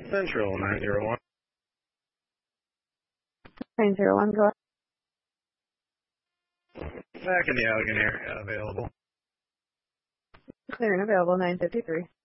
Central 901. 901, go ahead. Back in the Allegan area, available. Clear and available, 953.